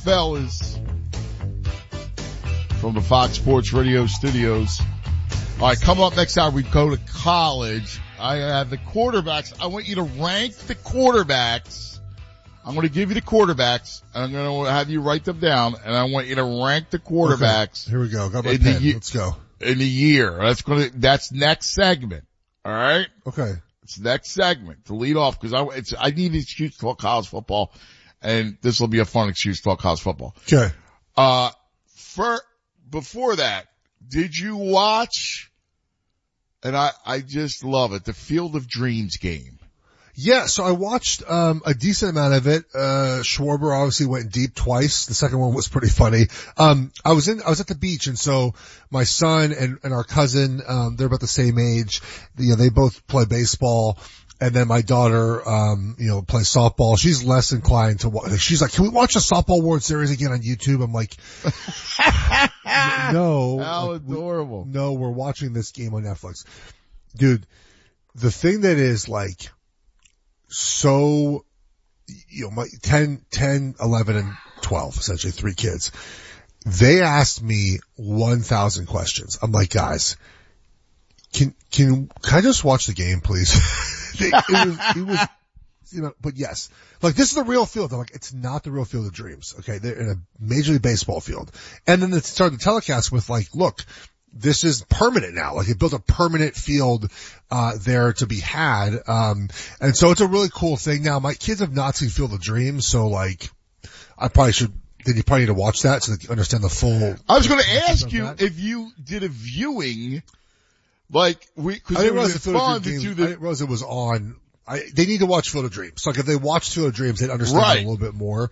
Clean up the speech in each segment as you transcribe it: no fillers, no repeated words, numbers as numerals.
fellas, from the Fox Sports Radio studios. All right, coming up next hour, we go to college. I have the quarterbacks. I want you to rank the quarterbacks. I'm going to give you the quarterbacks, and I'm going to have you write them down, and I want you to rank the quarterbacks. Okay, here we go. Got my pen. Let's go. In the year. That's next segment. All right? Okay. It's next segment to lead off, because I need an excuse to talk college football, and this will be a fun excuse to talk college football. Okay. Before that, did you watch, and I just love it, the Field of Dreams game? Yeah, so I watched a decent amount of it. Schwarber obviously went deep twice. The second one was pretty funny. I was at the beach, and so my son and our cousin, they're about the same age. You know, they both play baseball. And then my daughter, plays softball. She's less inclined to watch. She's like, can we watch the softball World Series again on YouTube? I'm like, no. How adorable. No, we're watching this game on Netflix. Dude, the thing that is like, so, my 10, 11, and 12, essentially 3 kids. They asked me 1,000 questions. I'm like, guys, can I just watch the game, please? it was, but yes, like this is the real field. I'm like, it's not the real Field of Dreams. Okay. They're in a Major League Baseball field. And then they started the telecast with like, look, this is permanent now. Like they built a permanent field, there to be had. And so it's a really cool thing. Now my kids have not seen Field of Dreams. So like, you probably need to watch that so they understand the full. I was going to ask you if you did a viewing. Like, cause I didn't realize it was on. They need to watch Field of Dreams. So like if they watch Field of Dreams, they'd understand it a little bit more,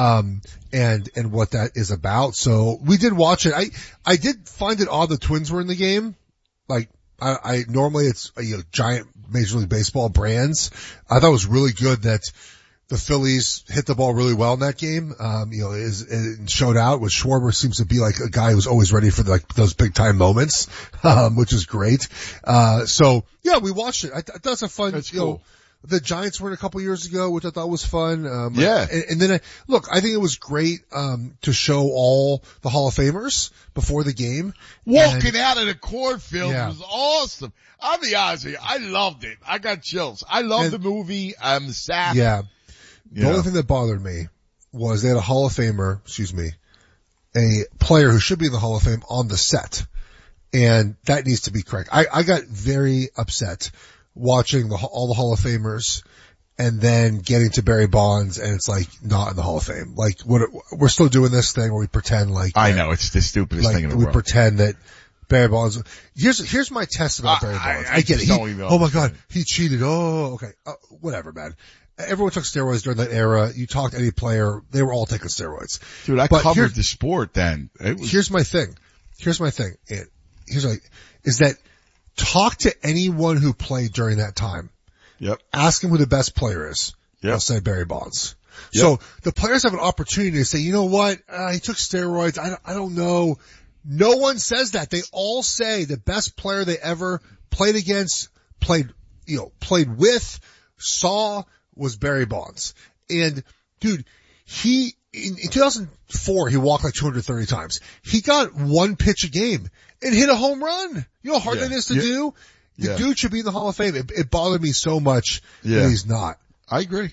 and what that is about. So we did watch it. I did find it odd the Twins were in the game. Like, I normally it's, giant Major League Baseball brands. I thought it was really good that the Phillies hit the ball really well in that game. It showed out with Schwarber seems to be like a guy who's always ready for like those big time moments, which is great. So yeah, we watched it. That's a fun, That's cool. The Giants were in a couple years ago, which I thought was fun. Yeah. And then I think it was great, to show all the Hall of Famers before the game. Walking out of the cornfield was awesome. I'll be honest with you. I loved it. I got chills. I love the movie. I'm sad. Yeah. The only thing that bothered me was they had a Hall of Famer, a player who should be in the Hall of Fame on the set. And that needs to be correct. I got very upset watching all the Hall of Famers and then getting to Barry Bonds and it's like not in the Hall of Fame. Like we're still doing this thing where we pretend like. I know, it's the stupidest thing in the world. We pretend that Barry Bonds. Here's my test about Barry Bonds. I get it. Oh my God, he cheated. Oh, okay. Whatever, man. Everyone took steroids during that era. You talked to any player, they were all taking steroids. Dude, I covered the sport then. Here's my thing. And is that talk to anyone who played during that time. Yep. Ask them who the best player is. Yep. They'll say Barry Bonds. Yep. So the players have an opportunity to say, you know what? He took steroids. I don't know. No one says that. They all say the best player they ever played against, played with, saw, was Barry Bonds. And dude, in 2004, he walked like 230 times. He got 1 pitch a game and hit a home run. You know how hard that is to do? The dude should be in the Hall of Fame. It bothered me so much that he's not. I agree.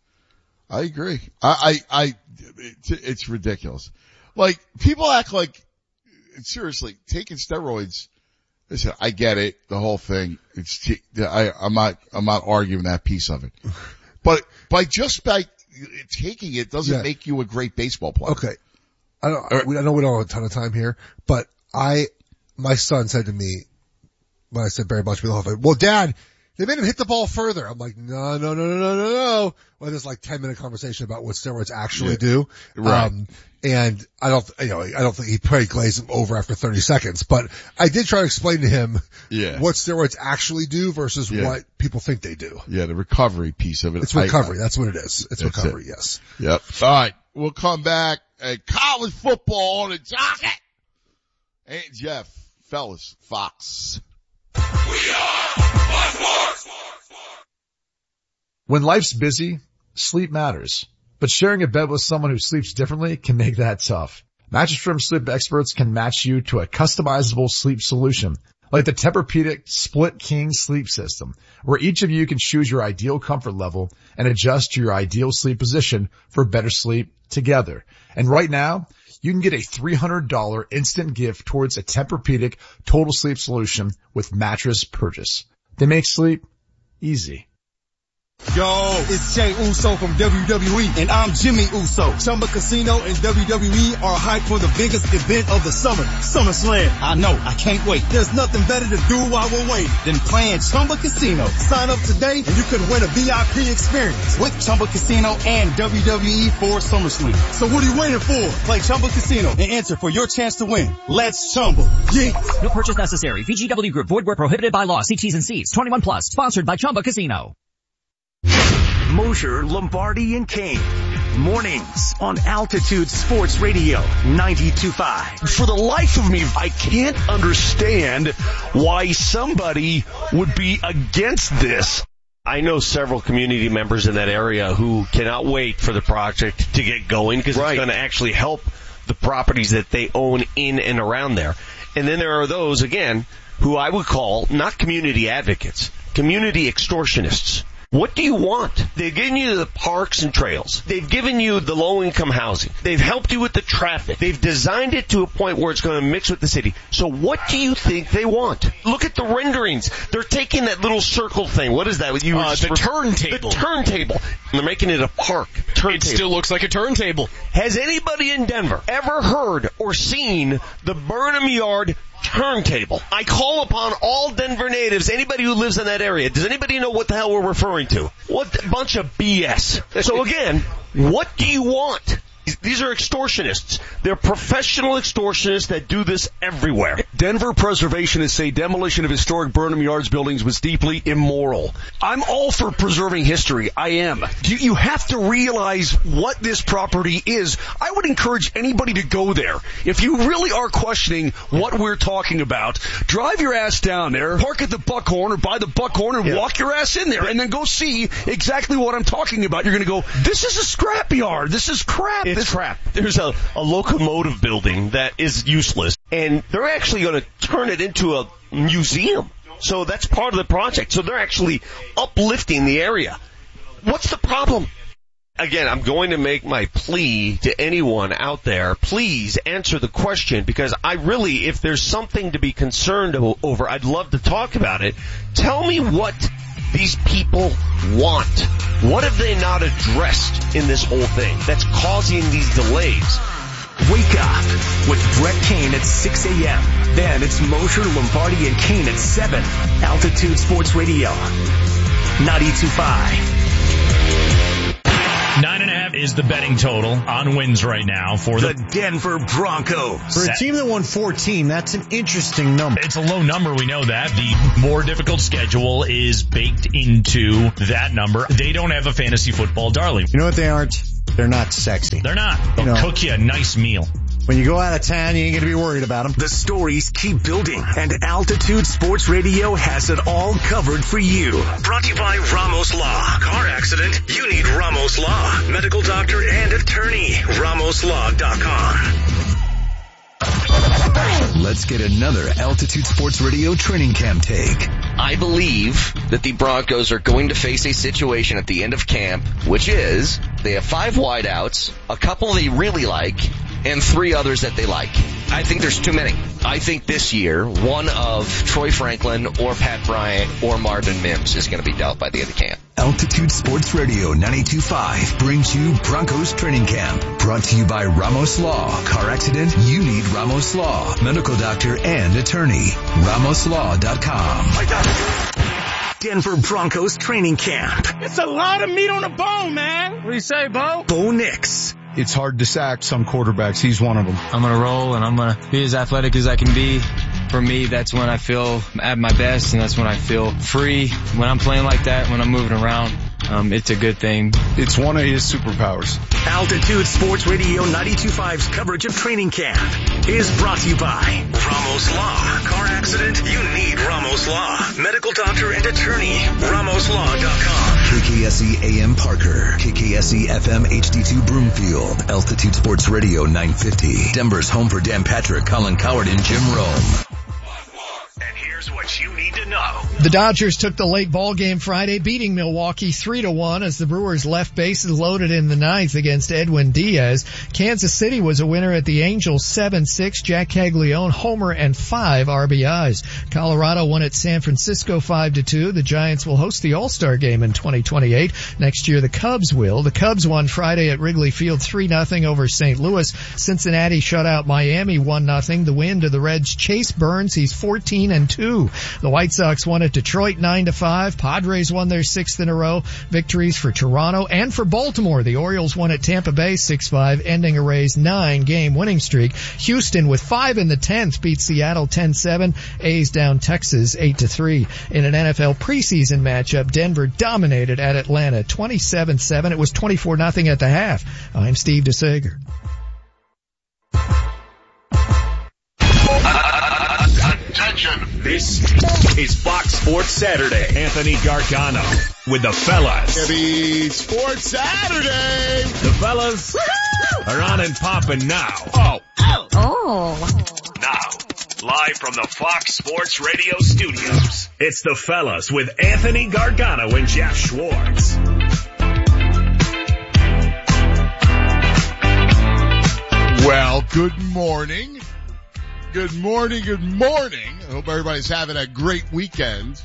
It's ridiculous. Like, people act like, seriously, taking steroids. Listen, I get it, the whole thing. I'm not arguing that piece of it. But by taking it doesn't make you a great baseball player. Okay. I know we don't have a ton of time here, but my son said to me when I said Barry Bonds should be in the Hall of Fame, well, Dad, they made him hit the ball further. I'm like, no. Well, there's like 10-minute conversation about what steroids actually do. Right. And I don't think he probably glazed him over after 30 seconds, but I did try to explain to him what steroids actually do versus what people think they do. Yeah, the recovery piece of it. It's recovery. That's what it is. It's recovery, yes. Yep. All right. We'll come back. College football on the docket. Hey, Jeff, fellas, Fox. We are Sports. When life's busy, sleep matters. but sharing a bed with someone who sleeps differently can make that tough. Mattress Firm sleep experts can match you to a customizable sleep solution, like the Tempur-Pedic Split King Sleep System, where each of you can choose your ideal comfort level and adjust to your ideal sleep position for better sleep together. And right now, you can get a $300 instant gift towards a Tempur-Pedic Total Sleep Solution with mattress purchase. They make sleep easy. Yo, it's Jey Uso from WWE, and I'm Jimmy Uso. Chumba Casino and WWE are hyped for the biggest event of the summer, SummerSlam. I know, I can't wait. There's nothing better to do while we're waiting than playing Chumba Casino. Sign up today and you could win a VIP experience with Chumba Casino and WWE for SummerSlam. So what are you waiting for? Play Chumba Casino and enter for your chance to win. Let's Chumba. Yeah. No purchase necessary. VGW Group. Void where prohibited by law. See T's and C's. 21 plus. Sponsored by Chumba Casino. Mosher, Lombardi, and Kane. Mornings on Altitude Sports Radio 92.5. For the life of me, I can't understand why somebody would be against this. I know several community members in that area who cannot wait for the project to get going because it's going to actually help the properties that they own in and around there. And then there are those, again, who I would call not community advocates, community extortionists. What do you want? They've given you the parks and trails. They've given you the low-income housing. They've helped you with the traffic. They've designed it to a point where it's going to mix with the city. So what do you think they want? Look at the renderings. They're taking that little circle thing. What is that? The turntable. The turntable. And they're making it a park. Turntable. It still looks like a turntable. Has anybody in Denver ever heard or seen the Burnham Yard turntable? I call upon all Denver natives, anybody who lives in that area. Does anybody know what the hell we're referring to? What bunch of BS. So again, what do you want? These are extortionists. They're professional extortionists that do this everywhere. Denver preservationists say demolition of historic Burnham Yards buildings was deeply immoral. I'm all for preserving history. I am. You have to realize what this property is. I would encourage anybody to go there. If you really are questioning what we're talking about, drive your ass down there, park at the Buckhorn or by the Buckhorn and walk your ass in there and then go see exactly what I'm talking about. You're going to go, this is a scrapyard. This is crap. It's crap. There's a locomotive building that is useless, and they're actually going to turn it into a museum. So that's part of the project. So they're actually uplifting the area. What's the problem? Again, I'm going to make my plea to anyone out there. Please answer the question, because I really, if there's something to be concerned over, I'd love to talk about it. Tell me what these people want. What have they not addressed in this whole thing that's causing these delays? Wake up with Brett Kane at 6 a.m. Then it's Mosher, Lombardi, and Kane at 7. Altitude Sports Radio 92.5. 9.5 is the betting total on wins right now for the Denver Broncos. For a team that won 14, that's an interesting number. It's a low number, we know that. The more difficult schedule is baked into that number. They don't have a fantasy football darling. You know what they aren't? They're not sexy. They're not. They'll cook you a nice meal. When you go out of town, you ain't going to be worried about them. The stories keep building, and Altitude Sports Radio has it all covered for you. Brought to you by Ramos Law. Car accident? You need Ramos Law. Medical doctor and attorney. RamosLaw.com. Let's get another Altitude Sports Radio training camp take. I believe that the Broncos are going to face a situation at the end of camp, which is they have 5 wideouts, a couple they really like, and 3 others that they like. I think there's too many. I think this year, one of Troy Franklin or Pat Bryant or Marvin Mims is going to be dealt by the end of camp. Altitude Sports Radio 92.5 brings you Broncos Training Camp. Brought to you by Ramos Law. Car accident? You need Ramos Law. Medical doctor and attorney. RamosLaw.com. Denver Broncos Training Camp. It's a lot of meat on the bone, man. What do you say, Bo? Bo Nix. It's hard to sack some quarterbacks. He's one of them. I'm going to roll, and I'm going to be as athletic as I can be. For me, that's when I feel at my best, and that's when I feel free. When I'm playing like that, when I'm moving around, it's a good thing. It's one of his superpowers. Altitude Sports Radio 92.5's coverage of training camp is brought to you by Ramos Law. Car accident? You need Ramos Law. Medical doctor and attorney. RamosLaw.com. KKSE AM Parker, KKSE FM HD2 Broomfield, Altitude Sports Radio 950, Denver's home for Dan Patrick, Colin Coward, and Jim Rome. And here's what you need to know. The Dodgers took the late ball game Friday, beating Milwaukee 3-1 as the Brewers left bases loaded in the ninth against Edwin Diaz. Kansas City was a winner at the Angels 7-6. Jack Caglione, homer and 5 RBIs. Colorado won at San Francisco 5-2. The Giants will host the All-Star game in 2028. Next year the Cubs will. The Cubs won Friday at Wrigley Field 3-0 over St. Louis. Cincinnati shut out Miami 1-0. The win to the Reds' Chase Burns. He's 14-2. The White Sox won at Detroit 9-5. Padres won their 6th in a row. Victories for Toronto and for Baltimore. The Orioles won at Tampa Bay 6-5, ending a Rays 9-game winning streak. Houston with 5 in the 10th beat Seattle 10-7. A's down Texas 8-3. In an NFL preseason matchup, Denver dominated at Atlanta 27-7. It was 24-0 at the half. I'm Steve DeSager. Attention. This is Fox Sports Saturday. Anthony Gargano with the fellas. Happy Sports Saturday. The fellas are on and popping now. Now, live from the Fox Sports Radio studios, it's the fellas with Anthony Gargano and Jeff Schwartz. Well, good morning. Good morning. I hope everybody's having a great weekend.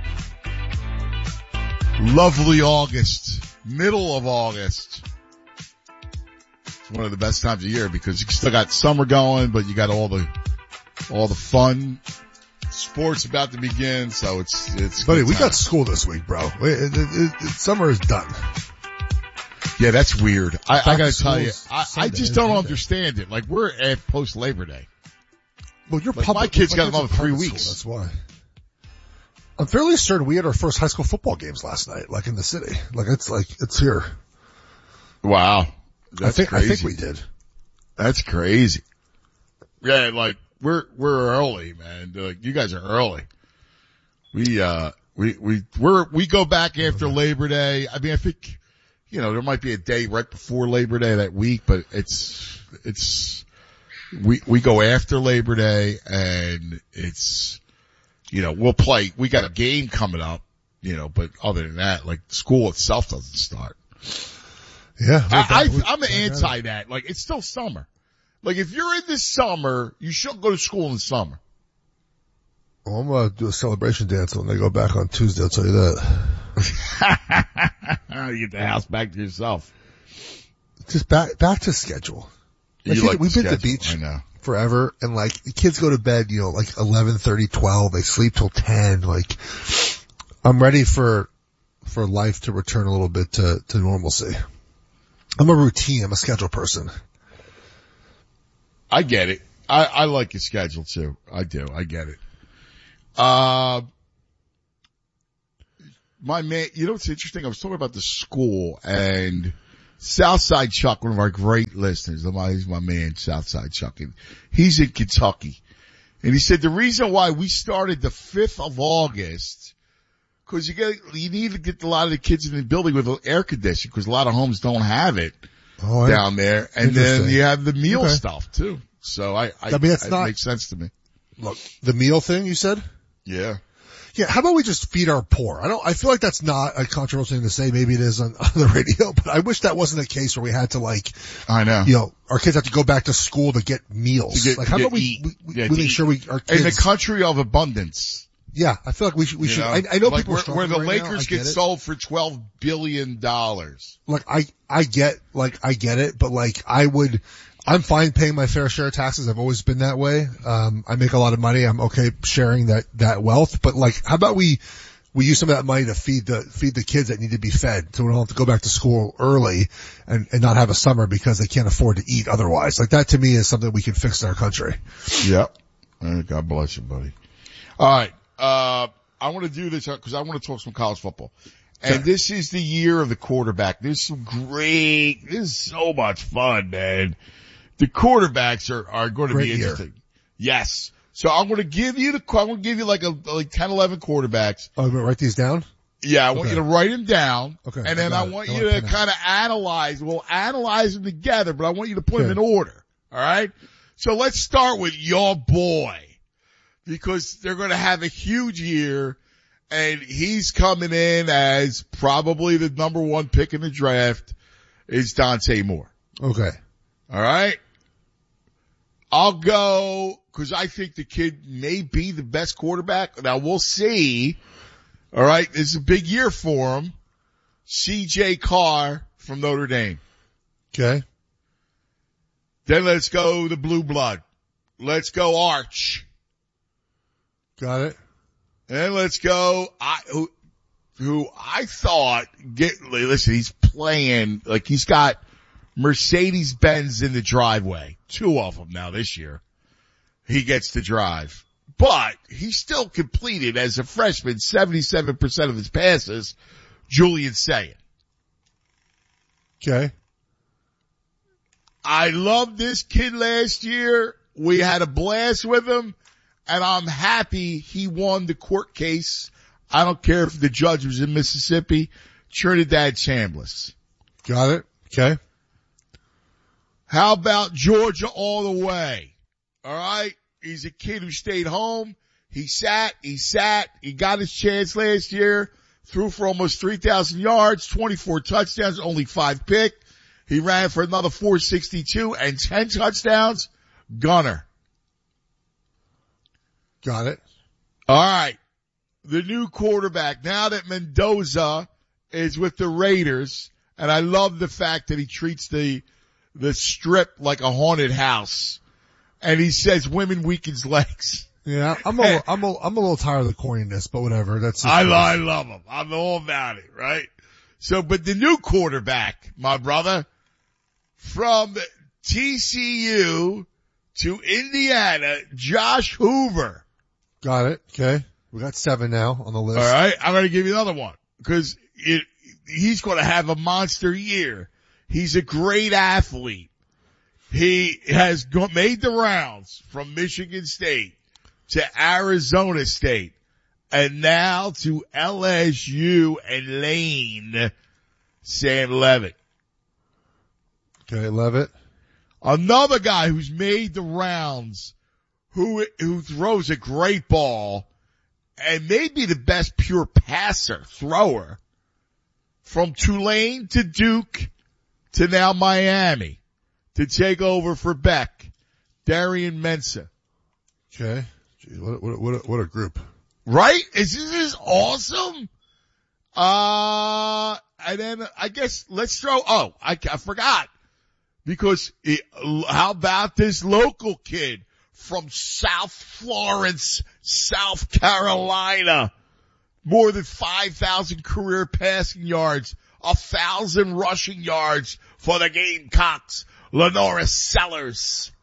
Lovely August, middle of August. It's one of the best times of year because you still got summer going, but you got all the fun. Sports about to begin, so it's. Buddy, we got school this week, bro. Summer is done. Yeah, that's weird. I gotta tell you, I just don't understand it. Like we're at post Labor Day. Well, you're like my kids got another 3 weeks. That's why. I'm fairly certain we had our first high school football games last night, like in the city. It's here. Wow. That's I crazy. think we did. That's crazy. Yeah, like we're early, man. Like you guys are early. We go back after Labor Day. I mean, I think, there might be a day right before Labor Day that week, but we go after Labor Day and it's, we'll play. We got a game coming up, but other than that, like school itself doesn't start. Yeah. I'm anti that. Like it's still summer. Like if you're in the summer, you shouldn't go to school in the summer. Well, I'm going to do a celebration dance when they go back on Tuesday. I'll tell you that. You get the house back to yourself. Just back to schedule. We've been to the beach forever, and the kids go to bed, 11:30, 12. They sleep till 10. I'm ready for life to return a little bit to normalcy. I'm a routine. I'm a schedule person. I get it. I like your schedule too. I do. I get it. My man, what's interesting? I was talking about the school and Southside Chuck, one of our great listeners. He's my man, Southside Chuck. And he's in Kentucky. And he said the reason why we started the 5th of August, cause you need to get a lot of the kids in the building with air conditioning, cause a lot of homes don't have it down there. And then you have the meal stuff too. So it makes sense to me. Look, the meal thing you said? Yeah. Yeah, how about we just feed our poor? I feel like that's not a controversial thing to say. Maybe it is on the radio, but I wish that wasn't the case where we had to I know. Our kids have to go back to school to get meals. How about we make sure our kids. In the country of abundance. Yeah, I feel like we should. I know people are where the Lakers get sold for $12 billion. I get it, but I'm fine paying my fair share of taxes. I've always been that way. I make a lot of money. I'm okay sharing that wealth. But how about we use some of that money to feed the kids that need to be fed so we don't have to go back to school early and not have a summer because they can't afford to eat otherwise. That to me is something we can fix in our country. Yep. God bless you, buddy. All right. I want to do this because I want to talk some college football. And this is the year of the quarterback. This is so much fun, man. The quarterbacks are going to be interesting. Yes. So I'm going to give you like 10, 11 quarterbacks. Oh, I'm going to write these down? Yeah, I want you to write them down. Okay. And then I want you to kind of analyze. We'll analyze them together, but I want you to put them in order. All right? So let's start with your boy. Because they're going to have a huge year, and he's coming in as probably the number 1 pick in the draft is Dante Moore. Okay. All right? I'll go, because I think the kid may be the best quarterback. Now, we'll see. All right? This is a big year for him. C.J. Carr from Notre Dame. Okay. Then let's go the blue blood. Let's go Arch. Got it. And let's go, who I thought, listen, he's playing, like he's got Mercedes-Benz in the driveway. 2 of them now this year. He gets to drive. But he still completed as a freshman 77% of his passes, Julian Sayin. Okay. I loved this kid last year. We had a blast with him. And I'm happy he won the court case. I don't care if the judge was in Mississippi. Trinidad Chambliss. Got it. Okay. How about Georgia all the way? All right. He's a kid who stayed home. He sat. He got his chance last year. Threw for almost 3,000 yards, 24 touchdowns, only 5 picked. He ran for another 462 and 10 touchdowns. Gunner. Got it. All right. The new quarterback, now that Mendoza is with the Raiders, and I love the fact that he treats the strip like a haunted house. And he says women weakens legs. Yeah, I'm a little tired of the corniness, but whatever. That's I love him. I'm all about it, right? So, but the new quarterback, my brother, from TCU to Indiana, Josh Hoover. Got it. Okay. We got 7 now on the list. All right. I'm going to give you another one because he's going to have a monster year. He's a great athlete. He has made the rounds from Michigan State to Arizona State and now to LSU and Lane, Sam Levitt. Okay. Levitt. Another guy who's made the rounds, who throws a great ball and may be the best pure thrower from Tulane to Duke to now Miami to take over for Beck, Darian Mensah. Okay. Jeez, what a group. Right? This is awesome. And then I guess let's throw, I forgot because how about this local kid from South Florence, South Carolina? More than 5,000 career passing yards, 1,000 rushing yards for the Gamecocks. Lenora Sellers.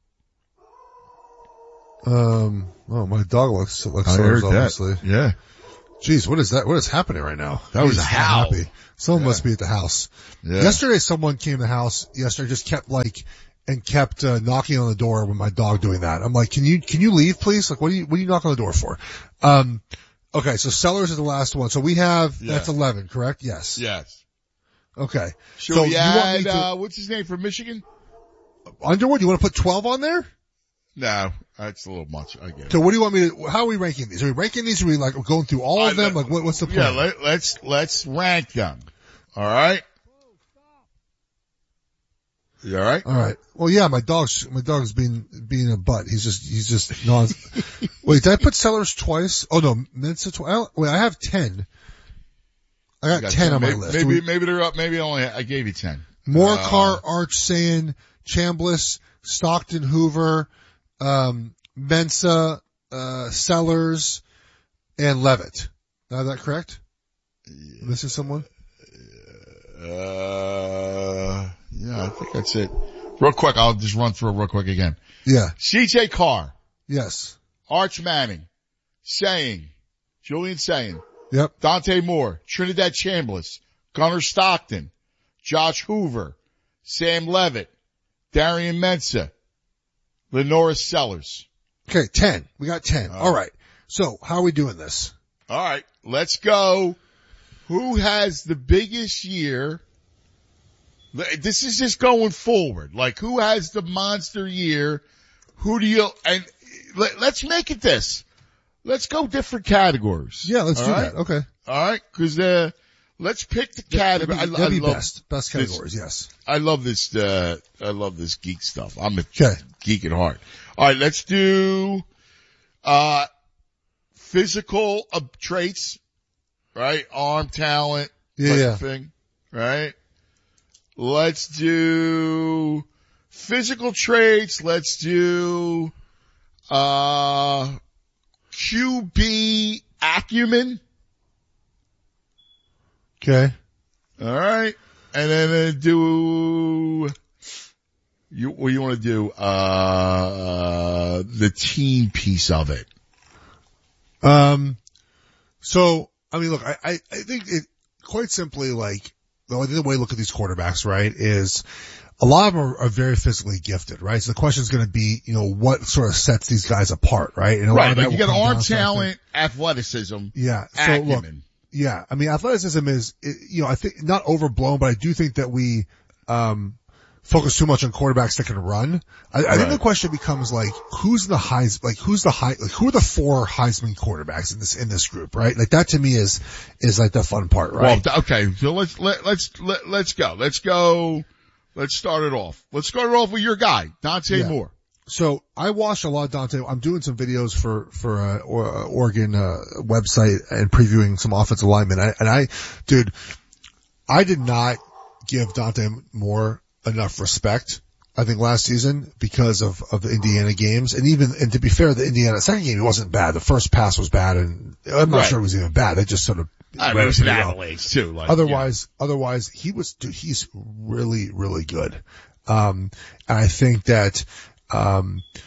My dog looks I Sellers, heard obviously. that. Yeah. Jeez, what is that? What is happening right now? That was a howl. Someone must be at the house. Yeah. Yesterday, someone came to the house. Just kept knocking on the door with my dog doing that. I'm like, can you leave, please? Like, what do you knock on the door for? Okay, so Sellers is the last one. So we have, that's 11, correct? Yes. Yes. Okay. So you add, what's his name from Michigan? Underwood, you want to put 12 on there? No, that's a little much. I get it. So what do you want me to, how are we ranking these? Are we ranking these? Are we like going through all of them? Like what's the plan? Yeah, let's rank them. All right. You all right? All right. Well, yeah, my dog's being a butt. He's just non. Wait, did I put Sellers twice? Oh no, Mensah twice. Wait, I have 10. I got 10 on my list. Maybe they're up. Maybe I gave you 10. Moore, Carr, Arch, Sayin, Chambliss, Stockton, Hoover, Mensah, Sellers, and Levitt. Is that correct? Yeah. Missing someone? Yeah, I think that's it. Real quick, I'll just run through it real quick again. Yeah. C.J. Carr. Yes. Arch Manning. Julian Sayin. Yep. Dante Moore. Trinidad Chambliss. Gunnar Stockton. Josh Hoover. Sam Levitt. Darian Mensah. Lenora Sellers. Okay, 10. We got 10. All right. So, how are we doing this? All right. Let's go who has the biggest year? This is just going forward. Like, who has the monster year? Who do you, and let's make it this. Let's go different categories. Yeah, let's do that. Okay. Alright, cause, let's pick the category. That'd be best categories, yes. I love this geek stuff. I'm a geek at heart. Alright, let's do, physical traits, right? Arm talent, thing, right? Let's do physical traits. Let's do, QB acumen. Okay. All right. And then what you want to do? The team piece of it. So, I mean, look, I think it quite simply, like, the way to look at these quarterbacks, right, is a lot of them are very physically gifted, right? So the question is going to be, what sort of sets these guys apart, right? And right. Like you got arm talent, athleticism. Yeah. So acumen. look, yeah. I mean, athleticism is, I think not overblown, but I do think that we, focus too much on quarterbacks that can run. I think the question becomes like, who are the 4 Heisman quarterbacks in this group, right? Like that to me is like the fun part, right? Well, okay. So let's go. Let's start it off. Let's start it off with your guy, Dante Moore. So I watched a lot of Dante. I'm doing some videos for Oregon, website and previewing some offensive linemen. I did not give Dante Moore enough respect, I think, last season because of the Indiana games. And to be fair, the Indiana second game, it wasn't bad. The first pass was bad, and I'm not sure it was even bad. They just sort of, it was an accolades too. Like, otherwise, he's really, really good. And I think that, I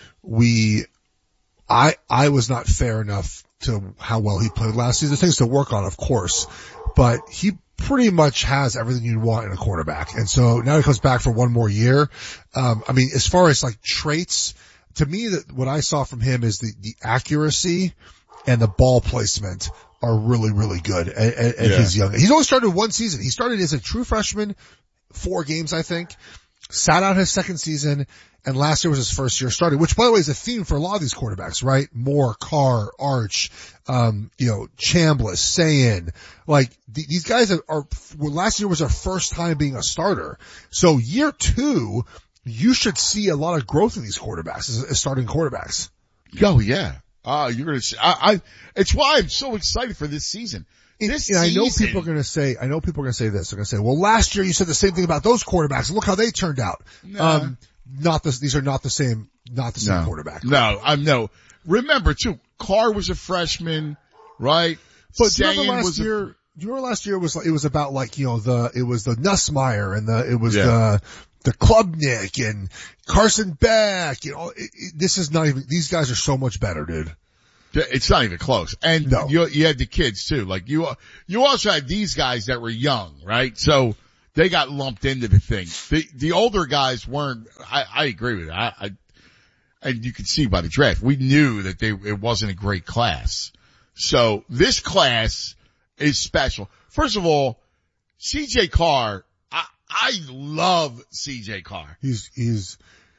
was not fair enough to how well he played last season. Things to work on, of course, but he pretty much has everything you'd want in a quarterback. And so now he comes back for one more year. I mean, as far as like traits, to me, what I saw from him is the accuracy and the ball placement are really, really good at his young. He's only started one season. He started as a true freshman, 4 games, I think, sat out his second season, and last year was his first year starting, which by the way is a theme for a lot of these quarterbacks, right? Moore, Carr, Arch, Chambliss, Sayin. Like, these guys last year was their first time being a starter. So year 2, you should see a lot of growth in these quarterbacks as starting quarterbacks. Oh yeah. You're gonna see, it's why I'm so excited for this season. I know people are going to say this. They're going to say, well, last year you said the same thing about those quarterbacks. Look how they turned out. No. These are not the same quarterback. No. Remember too, Carr was a freshman, right? But do you remember last year it was about like, it was the Nussmeier and the Klubnik and Carson Beck, this is not even, these guys are so much better, dude. It's not even close. And you had the kids too. Like you also had these guys that were young, right? So they got lumped into the thing. The older guys weren't, I agree with it. And you could see by the draft, we knew that it wasn't a great class. So this class is special. First of all, CJ Carr, I love CJ Carr. He's,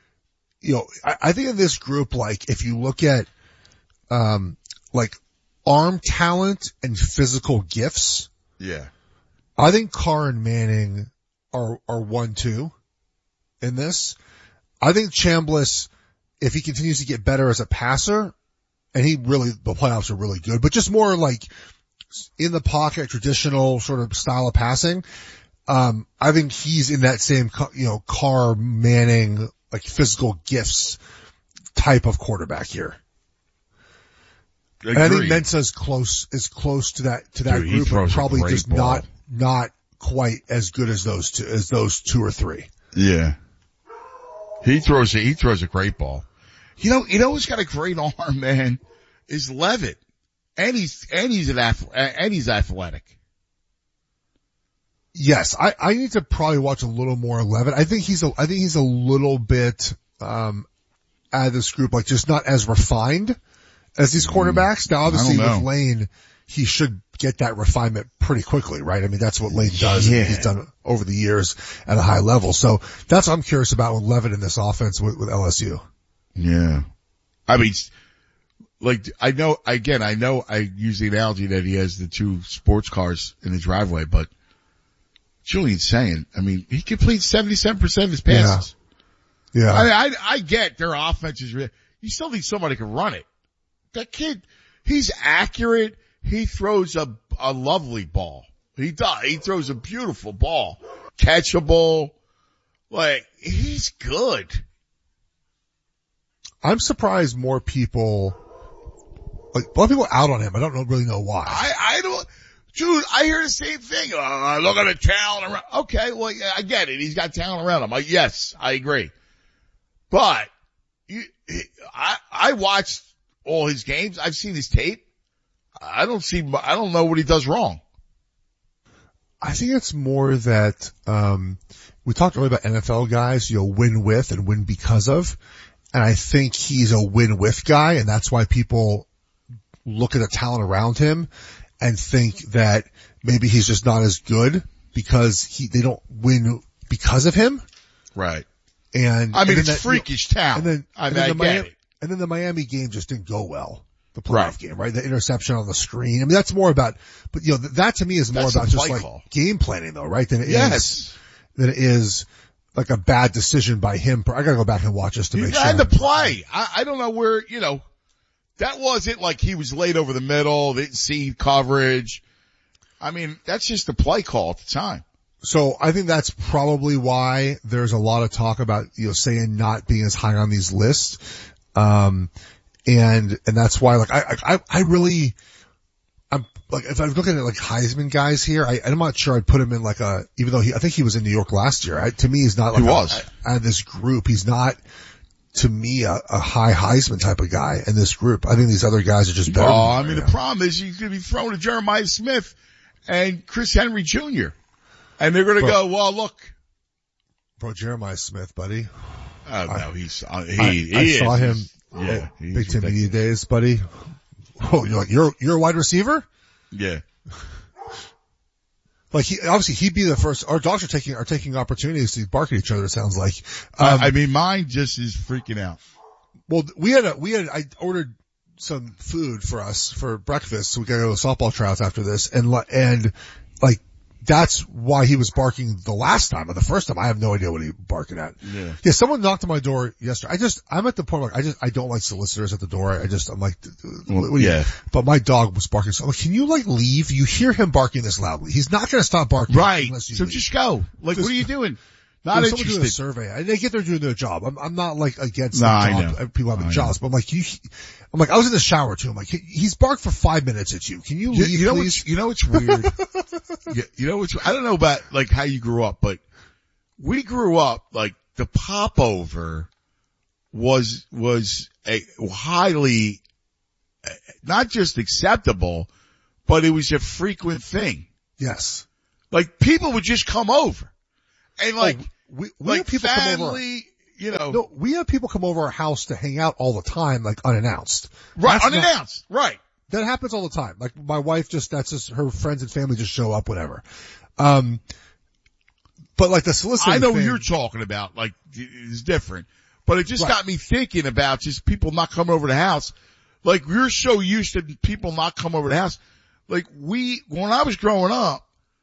I think in this group, like if you look at, like arm talent and physical gifts. Yeah. I think Carr and Manning are 1-2 in this. I think Chambliss, if he continues to get better as a passer, and the playoffs are really good, but just more like in the pocket, traditional sort of style of passing. I think he's in that same, Carr, Manning, like physical gifts type of quarterback here. And I think Mensa is close to that group, but probably just not quite as good as those 2 or 3. Yeah. He throws a great ball. Who's got a great arm, man, is Levitt. And he's athletic. Yes, I need to probably watch a little more Levitt. I think he's a little bit, out of this group, like just not as refined as these quarterbacks. Now obviously with Lane, he should get that refinement pretty quickly, right? I mean, that's what Lane does. Yeah. And he's done over the years at a high level. So that's what I'm curious about with Levitt in this offense with LSU. Yeah. I mean, like, I know I use the analogy that he has the 2 sports cars in the driveway, but Julian's saying, I mean, he completes 77% of his passes. Yeah. I mean, I get their offense is, you still need somebody who can run it. That kid, he's accurate. He throws a lovely ball. He does. He throws a beautiful ball. Catchable. Like, he's good. I'm surprised more people, like, a lot of people out on him. I don't really know why. I don't, dude, I hear the same thing. Look at the talent around. Okay, well, yeah, I get it. He's got talent around him. Yes, I agree. But, I watched all his games. I've seen his tape. I don't know what he does wrong. I think it's more that, we talked earlier about NFL guys, win with and win because of. And I think he's a win with guy, and that's why people look at the talent around him and think that maybe he's just not as good because they don't win because of him. Right. And I mean, it's freakish talent. And then the Miami game just didn't go well. The playoff game, right? The interception on the screen. I mean, that's more about, but that to me is more about just like game planning though, right? Than it is like a bad decision by him. I gotta go back and watch this to make sure. And the play. I don't know where, that wasn't like he was laid over the middle, didn't see coverage. I mean, that's just the play call at the time. So I think that's probably why there's a lot of talk about, saying not being as high on these lists. And that's why, like, I really, I'm like, if I'm looking at like Heisman guys here, I'm not sure I'd put him in like even though I think he was in New York last year. To me, he's not like, out of this group, he's not, to me, a high Heisman type of guy in this group. I think these other guys are just better. Oh, I mean, the problem is he's going to be thrown to Jeremiah Smith and Chris Henry Jr. And they're going to go, well, look. Bro, Jeremiah Smith, buddy. Oh, no, he I saw him. Yeah. Big Ten Media Days, buddy. Oh, you're a wide receiver? Yeah. Like he'd be the first. Our dogs are taking opportunities to bark at each other. It sounds like. I mean, mine just is freaking out. Well, I ordered some food for us for breakfast, so we gotta go to softball tryouts after this, and like, that's why he was barking the last time, or the first time. I have no idea what he was barking at. Yeah, someone knocked on my door yesterday. I'm at the point where I don't like solicitors at the door. I'm like, but my dog was barking. So I'm like, can you like leave? You hear him barking this loudly. He's not going to stop barking. Right. Unless you so leave. Just go. Like, what are you doing? Not interested. Doing a survey. And they get there doing their job. I'm not like against people having jobs, but I'm like, I was in the shower too. I'm like, he's barked for 5 minutes at you. Can you leave, please? You know what's weird? I don't know about like how you grew up, but we grew up like the popover was a highly, not just acceptable, but it was a frequent thing. Yes. Like people would just come over. And like, we like have people family, come over. No, we have people come over our house to hang out all the time, like unannounced. Right, unannounced. Right. That happens all the time. Like my wife that's just her friends and family just show up whenever. But like the soliciting I know thing, what you're talking about. Like it's different, but it just got me thinking about just people not coming over the house. Like we're so used to people not coming over the house. Like when I was growing up,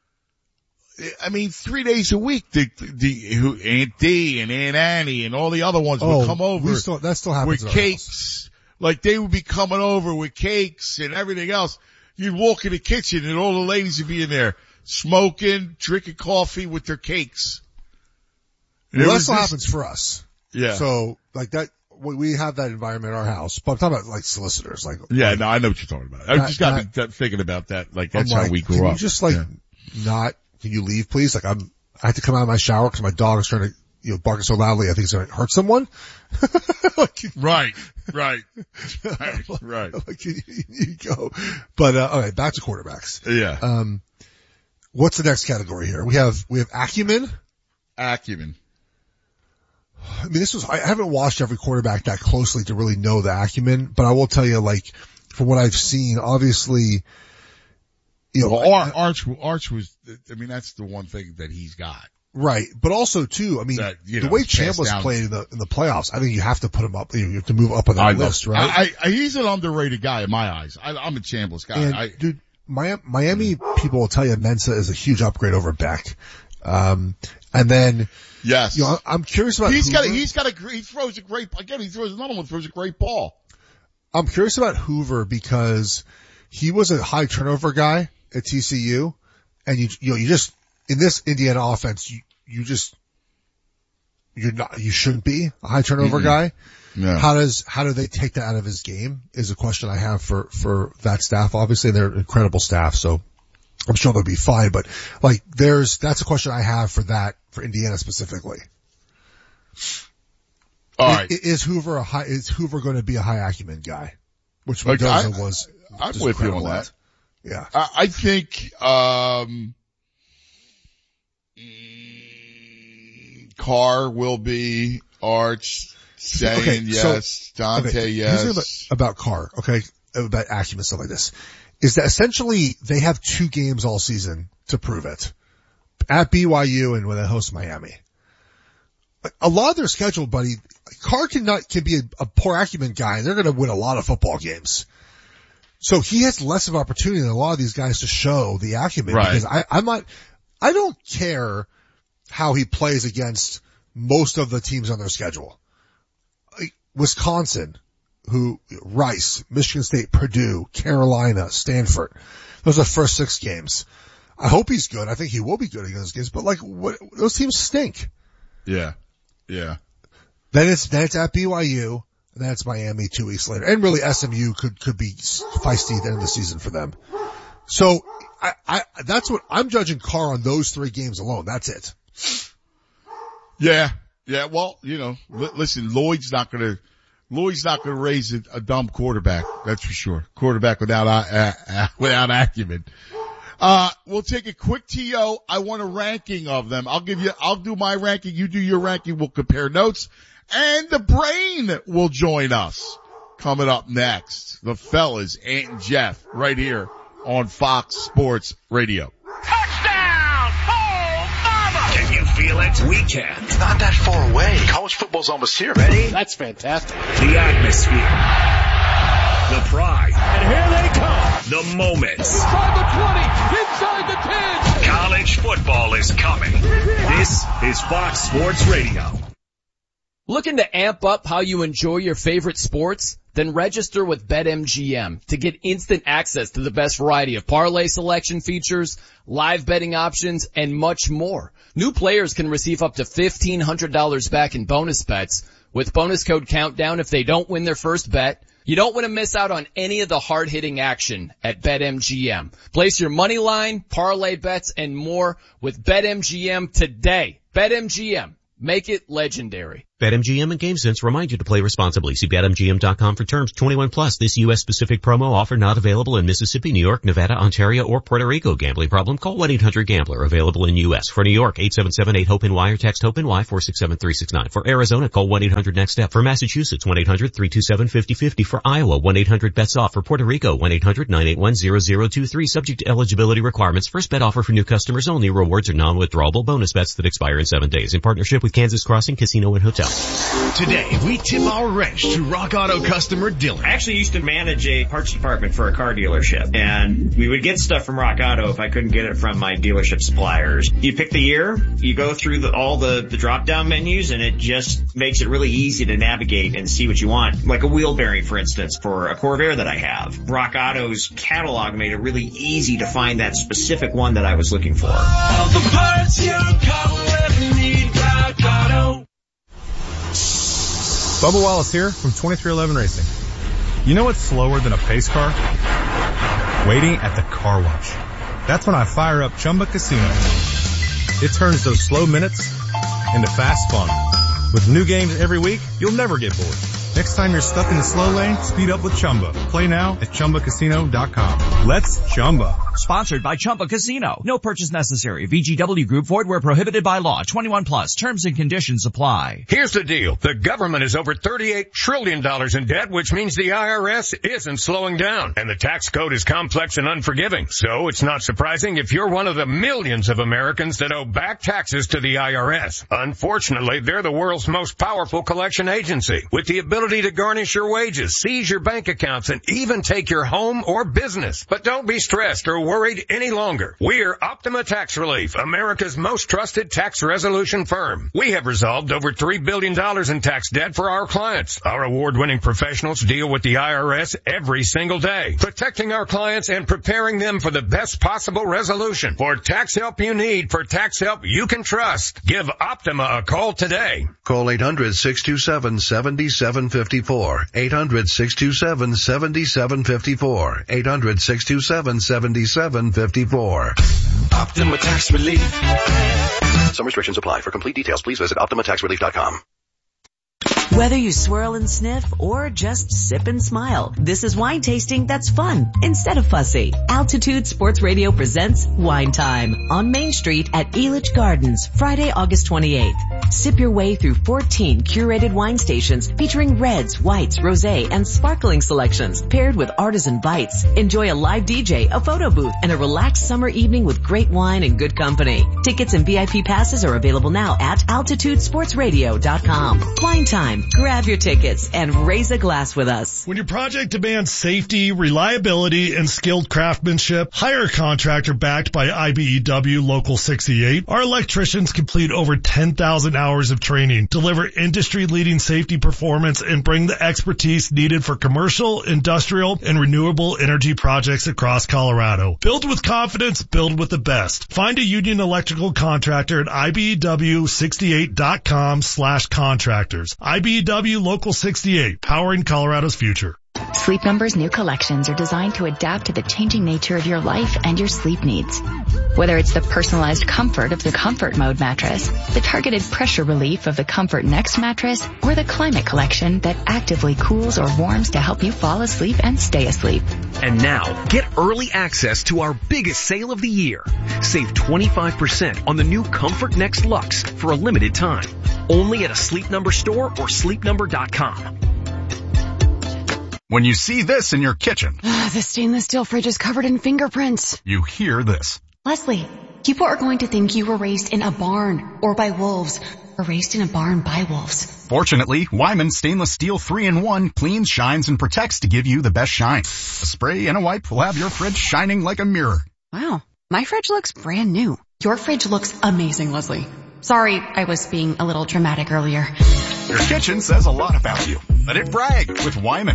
I mean, 3 days a week, Aunt Dee and Aunt Annie and all the other ones would come over. That still happens with cakes. Like they would be coming over with cakes and everything else. You'd walk in the kitchen and all the ladies would be in there smoking, drinking coffee with their cakes. Well, that still happens for us. Yeah. So like that, we have that environment in our house, but I'm talking about like solicitors. Like, yeah, no, I know what you're talking about. I just got me thinking about that. Like that's how we grew up. You just like not. Can you leave, please? Like I had to come out of my shower because my dog is trying to, barking so loudly. I think it's going to hurt someone. Right. Like, you go. But, alright, back to quarterbacks. Yeah. What's the next category here? We have acumen. Acumen. I mean, I haven't watched every quarterback that closely to really know the acumen, but I will tell you, like, from what I've seen, obviously, Arch was, I mean, that's the one thing that he's got. Right. But also too, I mean, the way Chambliss played in the playoffs, I think you have to put him up, you have to move up on that list, right? He's an underrated guy in my eyes. I'm a Chambliss guy. And dude, Miami people will tell you Mensah is a huge upgrade over Beck. And then, yes, I'm curious about he throws a great ball. I'm curious about Hoover because he was a high turnover guy at TCU, and you just, in this Indiana offense, you shouldn't be a high turnover guy. Yeah. How do they take that out of his game is a question I have for that staff. Obviously they're an incredible staff, so I'm sure they'll be fine, but that's a question I have for Indiana specifically. All right. Is Hoover going to be a high acumen guy? Which I'm was with you on that. Yeah. I think, Carr will be, Arch, saying yes, Dante yes. Here's the thing about Carr, about acumen, stuff like this, is that essentially they have 2 games all season to prove it. At BYU and when they host Miami. A lot of their schedule, buddy, Carr can be a poor acumen guy and they're gonna win a lot of football games. So he has less of an opportunity than a lot of these guys to show the acumen. Right. Because I don't care how he plays against most of the teams on their schedule. Wisconsin, Rice, Michigan State, Purdue, Carolina, Stanford. Those are the first 6 games. I hope he's good. I think he will be good against those games, but those teams stink. Yeah. Yeah. Then it's at BYU, and then it's Miami 2 weeks later. And really SMU could be feisty at the end of the season for them. So that's what I'm judging Carr on those 3 games alone. That's it. Yeah. Yeah. Well, listen, Lloyd's not gonna raise a dumb quarterback. That's for sure. Quarterback without acumen. We'll take a quick TO. I want a ranking of them. I'll do my ranking. You do your ranking. We'll compare notes, and the brain will join us coming up next. The fellas, Ant and Jeff, right here on Fox Sports Radio. Can you feel it? We can. It's not that far away. College football's almost here. Ready? That's fantastic. The atmosphere. The pride. And here they come. The moments. Inside the 20. Inside the 10. College football is coming. This is Fox Sports Radio. Looking to amp up how you enjoy your favorite sports? Then register with BetMGM to get instant access to the best variety of parlay selection features, live betting options, and much more. New players can receive up to $1,500 back in bonus bets with bonus code Countdown if they don't win their first bet. You don't want to miss out on any of the hard-hitting action at BetMGM. Place your money line, parlay bets, and more with BetMGM today. BetMGM. Make it legendary. BetMGM and GameSense remind you to play responsibly. See BetMGM.com for terms. 21 plus. This U.S. specific promo offer not available in Mississippi, New York, Nevada, Ontario, or Puerto Rico. Gambling problem? Call 1-800-GAMBLER. Available in U.S. For New York, 877-8-HOPE-NY or text HOPE-NY 467-369. For Arizona, call 1-800-NEXT-STEP. For Massachusetts, 1-800-327-5050. For Iowa, 1-800-BETS-OFF. For Puerto Rico, 1-800-981-0023. Subject to eligibility requirements. First bet offer for new customers only. Rewards are non-withdrawable bonus bets that expire in 7 days. In partnership with Kansas Crossing Casino and Hotel. Today, we tip our wrench to Rock Auto customer Dylan. I actually used to manage a parts department for a car dealership, and we would get stuff from Rock Auto if I couldn't get it from my dealership suppliers. You pick the year, you go through all the drop-down menus, and it just makes it really easy to navigate and see what you want. Like a wheel bearing, for instance, for a Corvair that I have. Rock Auto's catalog made it really easy to find that specific one that I was looking for. All the parts your car will ever need, Rock Auto. Bubba Wallace here from 2311 Racing. You know what's slower than a pace car? Waiting at the car wash. That's when I fire up Chumba Casino. It turns those slow minutes into fast fun. With new games every week, you'll never get bored. Next time you're stuck in the slow lane, speed up with Chumba. Play now at ChumbaCasino.com. Let's Chumba. Sponsored by Chumba Casino. No purchase necessary. VGW Group. Void where prohibited by law. 21 plus. Terms and conditions apply. Here's the deal. The government is over $38 trillion in debt, which means the IRS isn't slowing down. And the tax code is complex and unforgiving. So it's not surprising if you're one of the millions of Americans that owe back taxes to the IRS. Unfortunately, they're the world's most powerful collection agency, with the ability to garnish your wages, seize your bank accounts, and even take your home or business. But don't be stressed or worried any longer. We're Optima Tax Relief, America's most trusted tax resolution firm. We have resolved over $3 billion in tax debt for our clients. Our award-winning professionals deal with the IRS every single day, protecting our clients and preparing them for the best possible resolution. For tax help you need, for tax help you can trust, give Optima a call today. Call 800-627-7754. 800-627-7754. 800-627-7754. Optima Tax Relief. Some restrictions apply. For complete details, please visit OptimaTaxRelief.com. Whether you swirl and sniff or just sip and smile, this is wine tasting that's fun instead of fussy. Altitude Sports Radio presents Wine Time on Main Street at Elitch Gardens, Friday, August 28th. Sip your way through 14 curated wine stations featuring reds, whites, rosé, and sparkling selections paired with artisan bites. Enjoy a live DJ, a photo booth, and a relaxed summer evening with great wine and good company. Tickets and VIP passes are available now at AltitudeSportsRadio.com. Wine Time. Grab your tickets and raise a glass with us. When your project demands safety, reliability, and skilled craftsmanship, hire a contractor backed by IBEW Local 68. Our electricians complete over 10,000 hours of training, deliver industry-leading safety performance, and bring the expertise needed for commercial, industrial, and renewable energy projects across Colorado. Build with confidence, build with the best. Find a union electrical contractor at IBEW68.com/contractors. IBEW Local 68, powering Colorado's future. Sleep Number's new collections are designed to adapt to the changing nature of your life and your sleep needs. Whether it's the personalized comfort of the Comfort Mode mattress, the targeted pressure relief of the Comfort Next mattress, or the Climate Collection that actively cools or warms to help you fall asleep and stay asleep. And now, get early access to our biggest sale of the year. Save 25% on the new Comfort Next Luxe for a limited time. Only at a Sleep Number store or sleepnumber.com. When you see this in your kitchen, the stainless steel fridge is covered in fingerprints. You hear this. Leslie, people are going to think you were raised in a barn or by wolves, or raised in a barn by wolves. Fortunately, Wyman Stainless Steel 3-in-1 cleans, shines, and protects to give you the best shine. A spray and a wipe will have your fridge shining like a mirror. Wow, my fridge looks brand new. Your fridge looks amazing, Leslie. Sorry, I was being a little dramatic earlier. Your kitchen says a lot about you. Let it brag with Wyman.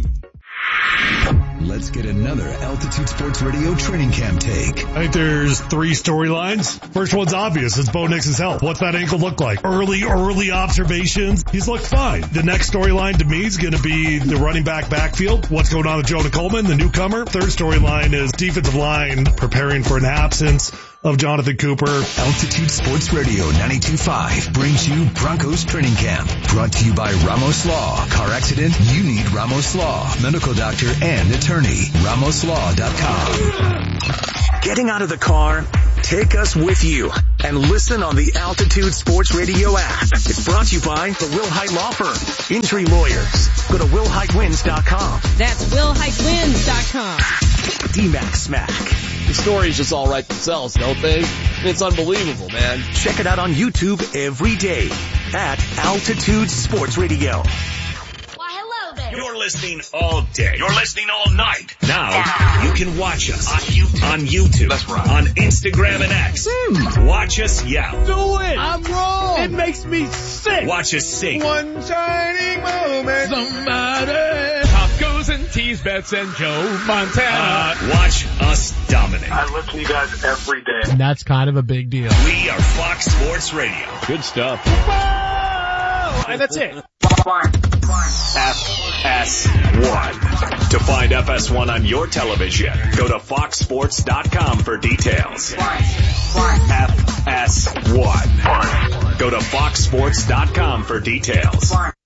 Let's get another Altitude Sports Radio training camp take. I think there's 3 storylines. First one's obvious. It's Bo Nix's health. What's that ankle look like? Early observations. He's looked fine. The next storyline to me is going to be the running back backfield. What's going on with Jonah Coleman, the newcomer? Third storyline is defensive line preparing for an absence of Jonathan Cooper. Altitude Sports Radio 92.5 brings you Broncos Training Camp. Brought to you by Ramos Law. Car accident? You need Ramos Law. Medical doctor and attorney. RamosLaw.com. Getting out of the car? Take us with you and listen on the Altitude Sports Radio app. It's brought to you by the Will Height Law Firm. Injury lawyers. Go to WillHeightWins.com. That's WillHeightWins.com. D-Max Smack. The stories just all write themselves, don't they? It's unbelievable, man. Check it out on YouTube every day at Altitude Sports Radio. You're listening all day. You're listening all night. Now, you can watch us on YouTube. That's right. On Instagram and X. Watch us yell. Do it. I'm wrong. It makes me sick. Watch us sing. One shining moment. Somebody. Tacos and teas, bets and Joe Montana. Watch us dominate. I listen to you guys every day. And that's kind of a big deal. We are Fox Sports Radio. Good stuff. Whoa! And that's it. FS1. To find FS1 on your television, go to foxsports.com for details. FS1. Go to foxsports.com for details.